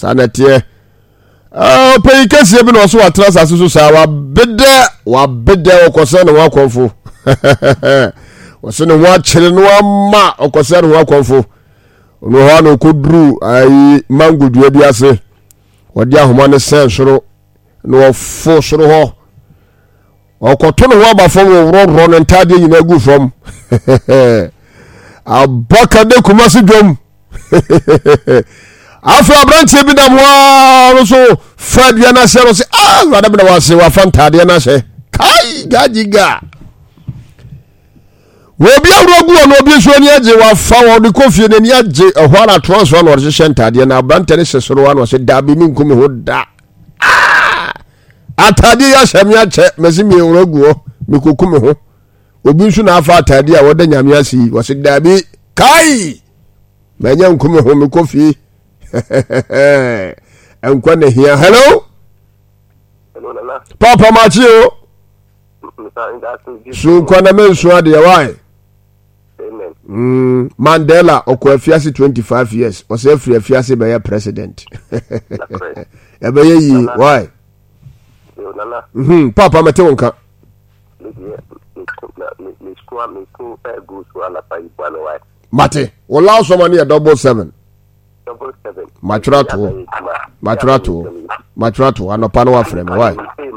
sanete pay kese bi no so atras aseso sa wa bede okose ne wa konfo wasene wa chire no ama okose ne wa konfo no ha no kodru ai mangudua bi ase wodi ahoma ne sen soro no fo soro ho okoto no wa ba fo woro no ntade yina gu from abaka de kumasi dwom afro branche bi da mo so fabia na se no se wada bi na wase wa fantade na se kai gajiga wo bi awrogu no obi so ni age wa fa wo de kofie ne ni age ehwara transfer no re shentade na brante ne sesoro wa no se da bi mi nkumi ho da atade ya hyame ache mesi mi awrogu mi kokumi ho obi so na afa atade a wo da nyame asi wo se da bi kai menya nkumi ho mi kofie enkwa ne hia. Hello nana papa machio so kwa na menso ade why Mandela okwafiase 25 years o se free afiase be president e be yi why nana papa mate wonka mate wala so mani 77 Maturato anopa no afrem why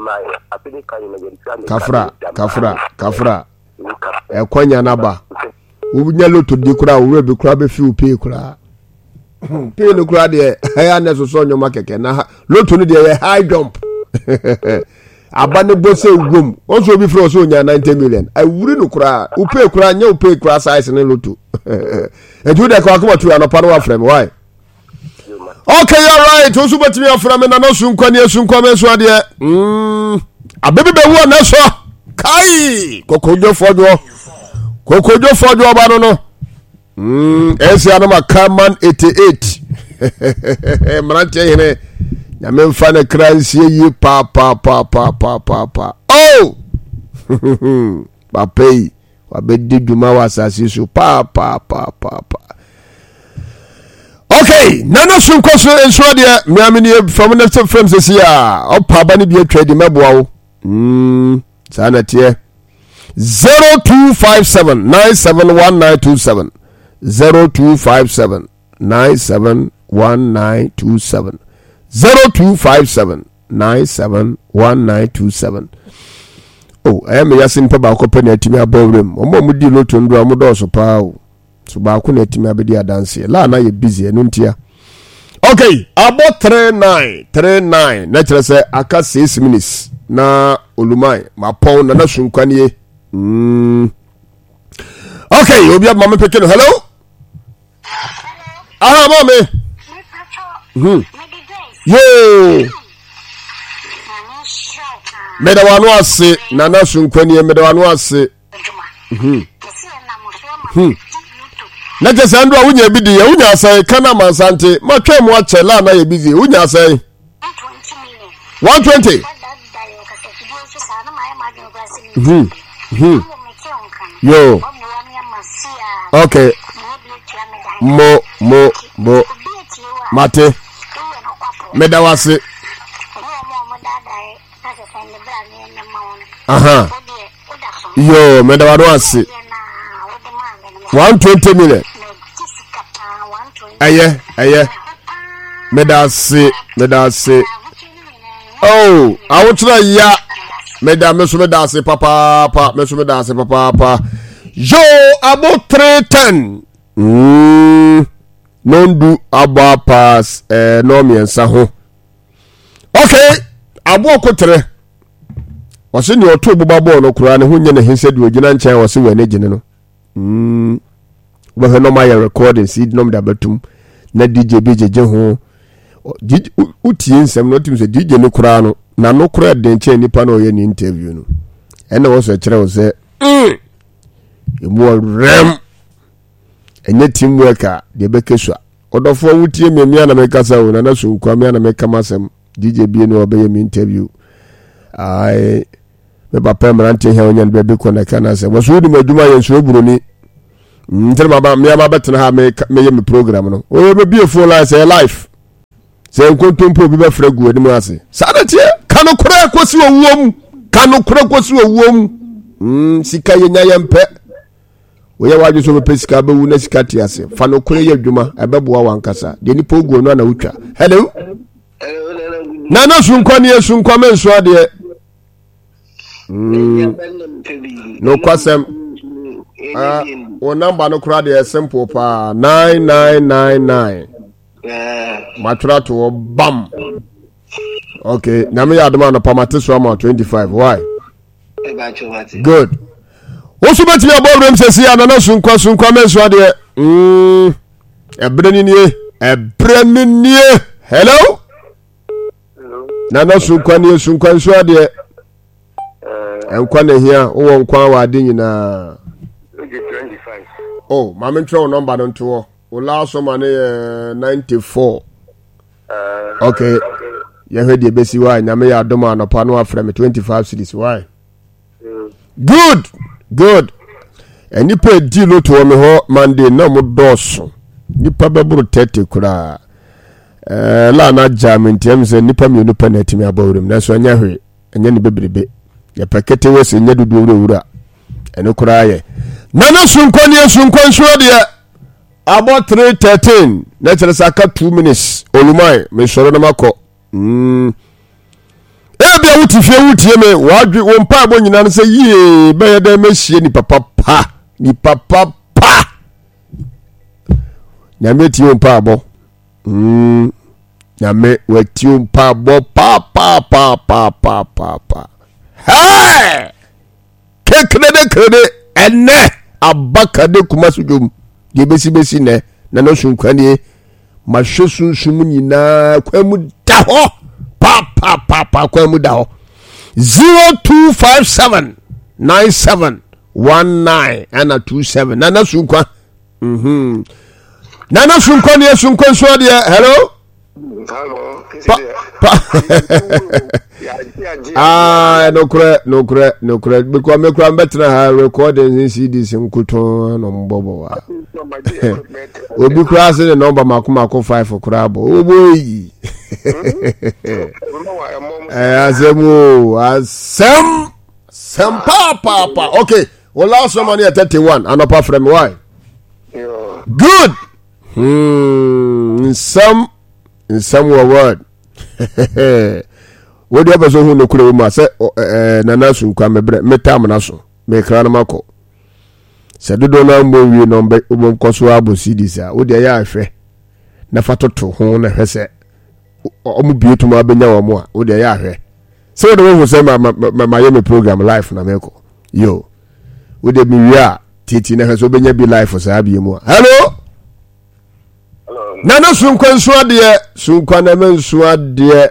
kafra ekwanya naba ubunya loto di kura wo be kura be fi upe kura pe no kura de ya na so nyoma keke na loto no de high jump abane bose ugom onso obi fro so nya 90 million awuri no kura upe kura nya upe kura size ne loto eju de kwa kuma tu anopa no afrem why. Okay, all right. Osu betimi afra me na no sunkwani esunkwa me so ade. Abebe be wo na so. Kai! Kokojo fojo ba no. Esi anu makaman 88. Mranche hene. Na me mfa na kransie yi pa. Oh! Papei. Wabedi duma wasasi so pa. Okay, nana sunkoso enso de miamini from the frames this year. Opa ba ni bi atwa di meboa wo. Sanate 0257971927 0257971927 0257971927. Oh, I am yasin pa ba ko pe na timi abawrem. Omo mu di loto ndo amudo so pa o. So ba ku na timi abedi adanse la na ye busy enu ntia. Okay, about 39 na kire se aka 6 minutes na olumai mapon na sunkwani. Okay, obi abama pekeno. Hello. Mama. Yo. Medawanu ase na sunkwani medawanu ase. Na jese ando awunya bidi ya unya asai kana mansante matwa mu achela na ye busy unya asai 120 yo okay mo mate medawase yo medawase 120 million. Aye. Medase. Oh, I want to ya. Medase papa. Yo, about 310. Non do aba pass no me ensaho. Okay, abo kotre. Wase ni oto bubabo no kura ne hunye ne hensed we gina nchen wase we ne gine no. But no my recording seed nom da batum na DJ BJJ ho utie nsem no tim se DJ no kura no na no kura de nche nipa na oye ni interview no ene wo so kire wo se emu rem enye teamwork de bekesua odofo wutie memia na mekasa wo na so nkwa memia na mekamasem DJ B no obeye mi interview ai me papa mrante he onye be be connect na se wo so di maduma ye so buroni ntere baba me aba betena ha me ye me program no o be be full life say life se nkontompo bi be fragu ani mu ase sada tie kanokora kosi owuom kanokora kosi owuom sika yenya yempe wo ye wadwo so be sika be wu na sika tie ase fa nokora ye adwuma ebeboa wankasa de nipa oguo no na wutwa hello na sunkwane sunkwane nso ade no kwasem o number no kura de simple pa 9999 matura to bam okay na me yadoma no pa mateso am 25 why good osu beti ya bobrem sesi ya na sunkwa menso ade ebreni nie hello na sunkwa nso ade enkwa na hia wo nkwa wa ade nyina 25 oh mama ntro number no nto o last one 94 okay ya hwede besi why nyame ya adoma no pa no afrem 25 cities why good enipa di lo to me ho Monday na mo doso nipa beburu 30 kura la na jamintem se nipa mi nipa na timi abawurum na so anya hwe anya ni bebrebe ya pakete wese nya dudu wura ene kura ye na sunkwan so de about 3:13 na chere saka 2 minutes olumai me soro na mako bia wutie me wadwe wo mpa abo nyina no se yie be ya da mehie ni papa nyame ti wo mpa abo nyame wati wo mpa abo pa hey krede enne abaka de kumasujum de besi ne na no sunkwane mahwesunsun nyina kwamu da ho pa kwamu da ho 02579719 and 27 na sunkwa na sunkwa ne sunkwa so de hello no kure because me kura betra ha recording CDs nkuto no mbobo wa obi kura se number makoma 5 kura bo oboyi asem papa okay well last one here 31 and apart from why good in some word what do you ever so who no kure ma say nana sunkwa mebre metam na so me kra na mako se dodo na mbo wi no mbe nkoso abo CDs a wo de ya ahwe na fatoto ho na hwese omu bietu ma benya wo mo a wo de ya ahwe se wo de wo say ma ye me program live na meko yo wo de mi wi a titi na hwese obenya bi live so abie mu hello nana sunkwa nso ade sunkwa na men nso ade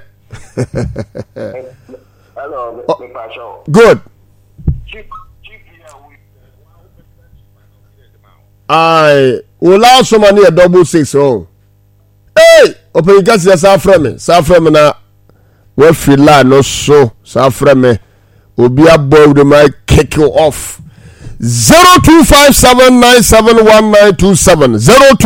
hello good I will also money a 66 oh hey open gas ya sa frame na we feel la no so sa frame obi above the mic kick you off 0257971927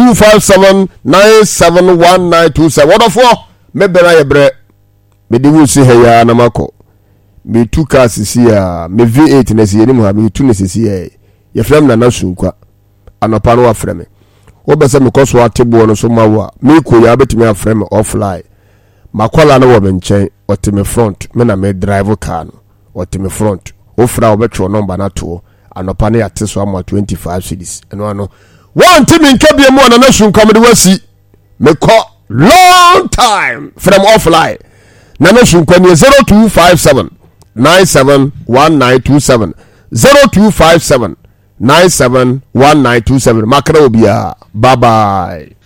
0257971927 what of me bera ye bre me di wusi he ya na mako me 2 cars si ya me V8 na si eni mu ha me 2 na si ya ye frame na nasunkwa anopa no afreme wo bese me koso atebo no so mawo me ko ya betimi afreme offline makola no wo benchen otime front me na me drive car no otime front wo fra wo betwo number na to anopa ne yate so am 25 cities eno ano one timi nkabie mu na nasunkwa me de wasi me ko long time from offline na nasunkwa ne 0257971927 0257971927 makara obia bye bye